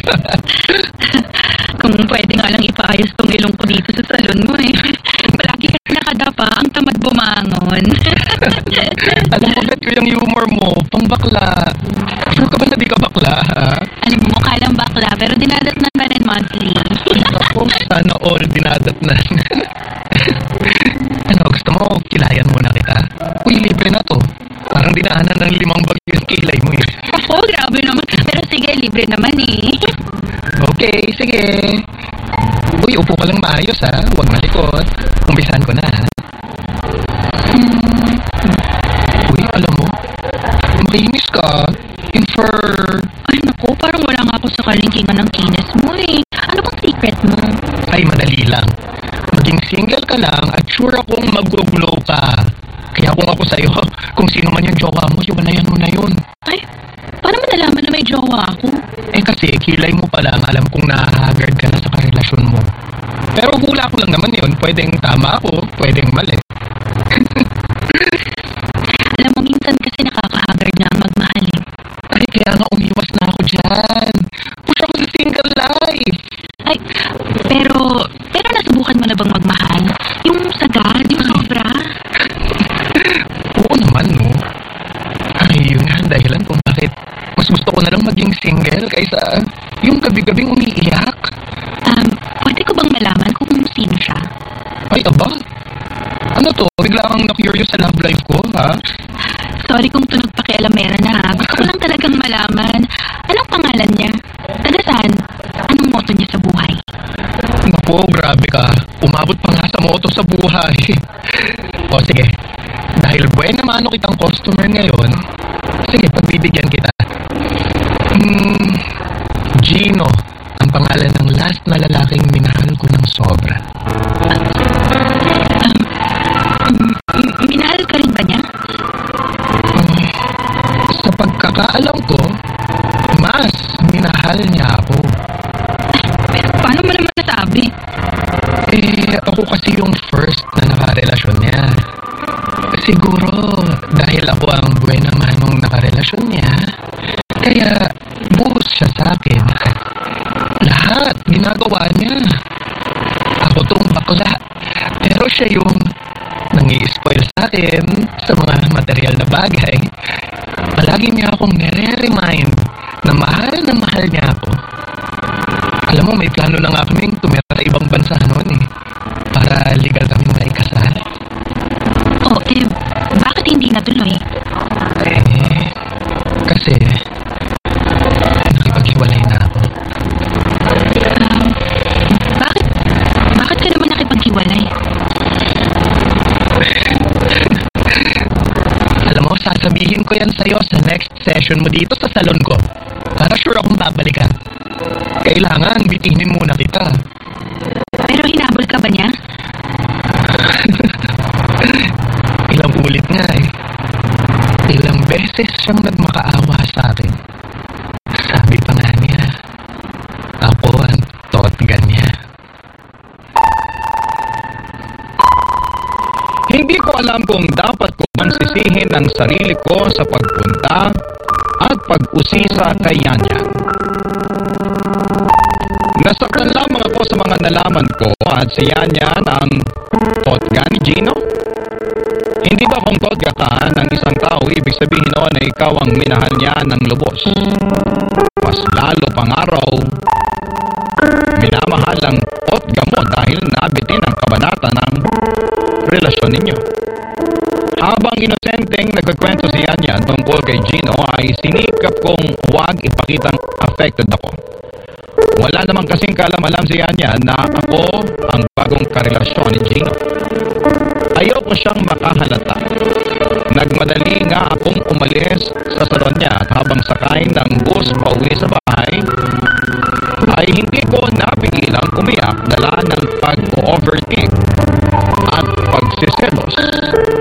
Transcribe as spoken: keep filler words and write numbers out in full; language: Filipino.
Kung pwede nga lang ipaayos tong ilong ko dito sa salon mo eh. Palagi ka nakadapa, ang tamad bumangon. Alam mo, bet ko yung humor mo, pang bakla. Sure ka ba na di ka bakla, ha? Alam mo, mukha lang bakla, pero dinadatnan pa rin monthly. Ako, sana all dinadatnan. Ano, gusto mo, kilayan muna kita? Uy, libre na to. Parang dinaanan ng limang bagyo yung kilay mo eh. Ako, grabe naman. Pero sige, libre naman eh. Okay, sige. Uy, upo ka lang maayos ha. Huwag malikot. Umpisahan ko na ha. Hmm. Uy, alam mo, makinis ka. Infer... Ay naku, parang wala nga ako sa kalingkingan ng kinis mo eh. Ano bang secret mo? Ay, madali lang. Maging single ka lang at sure akong mag-glow ka. Kaya kung ako sa'yo, kung sino man yung jowa mo, iwalayan mo na yun. Ay, paano mo nalaman na may jowa ako? Eh kasi, kilay mo pa lang, alam kong nahahagard ka na sa karelasyon mo. Pero hula ko lang naman yun. Pwedeng tama ako, pwedeng mali. Alam mo, minsan kasi nakakahagard na ang magmahal eh. Ay, kaya nga umiwas na ako dyan. Push ako sa single life. Ay, pero, pero nasubukan mo na bang magmahal? Yung sagad, yung sobra? Oo naman, no? Ay, yun nga, dahilan kung bakit mas gusto ko na lang maging single kaysa yung gabi-gabing umiiyak. Um, pwede ko bang malaman kung sino siya? Ay, aba? Ano to? Bigla kang na-curious sa love life ko, ha? Sorry kung tunog pakialamera na ha. Gusto ko lang talagang malaman. Anong pangalan niya? Taga saan? Anong motto niya sa buhay? Naku, grabe ka. Umabot pa nga sa motto sa buhay. O sige, dahil buena mano kitang customer ngayon, sige, pagbibigyan kita. Hmm, Gino, ang pangalan ng last na lalaking minahal ko ng sobra. Um, um, minahal ka rin ba niya? Um, sa pagkakaalam ko, mas minahal niya ako. Pero paano mo naman nasabi? Eh, ako kasi yung first na nakarelasyon niya. Siguro, dahil ako ang buena manong nakarelasyon niya, kaya buhos siya sa akin. Lahat, ginagawa niya. Ako tong bakla. Pero siya yung nangi-spoil sa akin sa mga material na bagay. Palagi niya akong nire-remind na mahal na mahal niya ako. Alam mo, may plano na nga kaming tumira sa ibang bansa noon eh. Para legal kami na ikasal. Oh, eh, bakit hindi natuloy? Eh, kasi nakipaghiwalay na ako. Um, bakit, bakit ka naman nakipaghiwalay? Alam mo, sasabihin ko yan sa'yo sa next session mo dito sa salon ko. Para sure akong babalikan. Kailangan bitinin muna kita. Pero hinabol ka ba niya? Ilang ulit nga eh. Ilang beses siyang nagmakaawa sa akin. Sabi pa nga niya, ako ang totga niya. Hindi ko alam kung dapat ko bang sisihin ang sarili ko sa pagpunta at pag-usisa kay Yanyan. Nasaktan lamang ako sa mga nalaman ko at si Yanyan ang totga ni Gino. Hindi ba kung totga ka ng isang tao, ibig sabihin noon na ikaw ang minahal niya ng lubos? Mas lalo pang araw, minamahal ang totga mo dahil nabitin ang kabanata ng relasyon ninyo. Habang inosenteng nagkakwento si Yanyan tungkol kay Gino ay sinikap kong huwag ipakitang affected ako. Wala naman kasing kalam-alam si Yanyan na ako ang bagong karelasyon ni Gino. Ayoko siyang makahalata. Nagmadali nga akong umalis sa salon niya at habang sakay ng bus pauwi sa bahay, ay hindi ko napigilang umiyak dala ng pag-overthink at pagsiselos